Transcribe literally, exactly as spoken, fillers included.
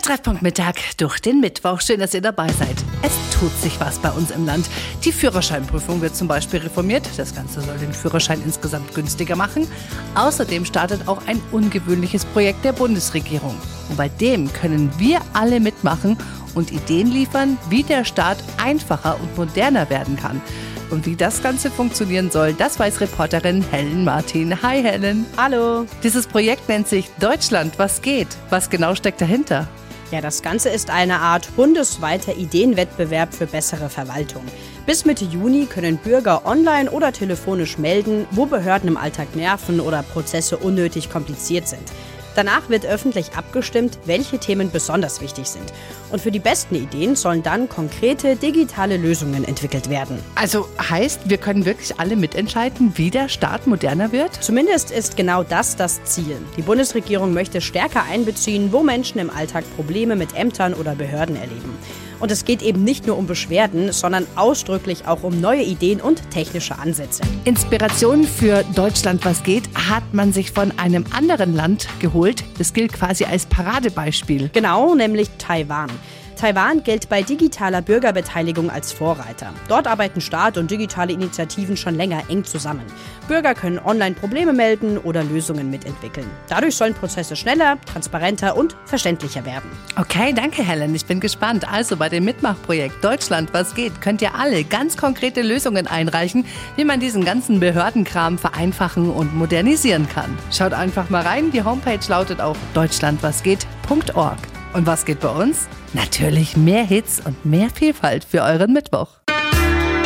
Treffpunkt Mittag durch den Mittwoch. Schön, dass ihr dabei seid. Es tut sich was bei uns im Land. Die Führerscheinprüfung wird zum Beispiel reformiert. Das Ganze soll den Führerschein insgesamt günstiger machen. Außerdem startet auch ein ungewöhnliches Projekt der Bundesregierung. Und bei dem können wir alle mitmachen und Ideen liefern, wie der Staat einfacher und moderner werden kann. Und wie das Ganze funktionieren soll, das weiß Reporterin Helen Martin. Hi Helen. Hallo. Dieses Projekt nennt sich Deutschland, was geht? Was genau steckt dahinter? Ja, das Ganze ist eine Art bundesweiter Ideenwettbewerb für bessere Verwaltung. Bis Mitte Juni können Bürger online oder telefonisch melden, wo Behörden im Alltag nerven oder Prozesse unnötig kompliziert sind. Danach wird öffentlich abgestimmt, welche Themen besonders wichtig sind. Und für die besten Ideen sollen dann konkrete digitale Lösungen entwickelt werden. Also heißt, wir können wirklich alle mitentscheiden, wie der Staat moderner wird? Zumindest ist genau das das Ziel. Die Bundesregierung möchte stärker einbeziehen, wo Menschen im Alltag Probleme mit Ämtern oder Behörden erleben. Und es geht eben nicht nur um Beschwerden, sondern ausdrücklich auch um neue Ideen und technische Ansätze. Inspiration für Deutschland, was geht, hat man sich von einem anderen Land geholt. Das gilt quasi als Paradebeispiel. Genau, nämlich Taiwan. Taiwan gilt bei digitaler Bürgerbeteiligung als Vorreiter. Dort arbeiten Staat und digitale Initiativen schon länger eng zusammen. Bürger können online Probleme melden oder Lösungen mitentwickeln. Dadurch sollen Prozesse schneller, transparenter und verständlicher werden. Okay, danke Helen, ich bin gespannt. Also bei dem Mitmachprojekt Deutschland, was geht, könnt ihr alle ganz konkrete Lösungen einreichen, wie man diesen ganzen Behördenkram vereinfachen und modernisieren kann. Schaut einfach mal rein, die Homepage lautet auch deutschlandwasgeht punkt org. Und was geht bei uns? Natürlich mehr Hits und mehr Vielfalt für euren Mittwoch.